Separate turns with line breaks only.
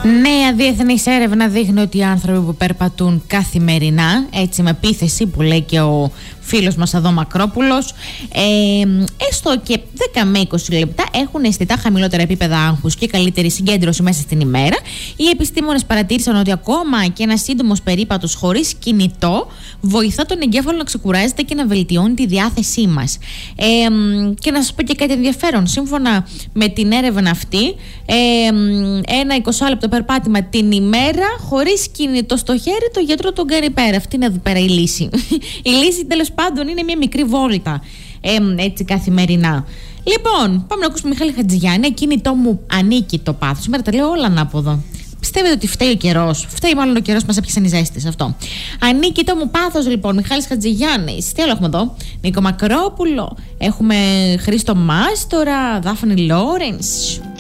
Νέα διεθνής έρευνα δείχνει ότι οι άνθρωποι που περπατούν καθημερινά, έτσι με επίθεση που λέει και ο φίλος μας εδώ Μακρόπουλος, έστω και 10 με 20 λεπτά έχουν αισθητά χαμηλότερα επίπεδα άγχους και καλύτερη συγκέντρωση μέσα στην ημέρα. Οι επιστήμονες παρατήρησαν ότι ακόμα και ένας σύντομος περίπατος χωρίς κινητό βοηθά τον εγκέφαλο να ξεκουράζεται και να βελτιώνει τη διάθεσή μας. Και να σας πω και κάτι ενδιαφέρον. Σύμφωνα με την έρευνα αυτή, ένα 20 λεπτό περπάτημα την ημέρα χωρίς κινητό στο χέρι, το γιατρό τον κάνει πέρα. Αυτή είναι εδώ πέρα η λύση. Η λύση τέλος πάντων είναι μια μικρή βόλτα, έτσι καθημερινά. Λοιπόν, πάμε να ακούσουμε Μιχάλη Χατζηγιάννη. Κινητό μου ανήκει το πάθος. Σήμερα τα λέω όλα ανάποδα. Πιστεύετε ότι φταίει ο καιρός? Φταίει μάλλον ο καιρός που μας έπιασαν οι ζέστες, αυτό. Ανήκει το μου πάθος, λοιπόν. Μιχάλης Χατζηγιάννης. Τι άλλο έχουμε εδώ? Νίκο Μακρόπουλο. Έχουμε Χρήστο Μάστορα, Δάφνη Λόρενς.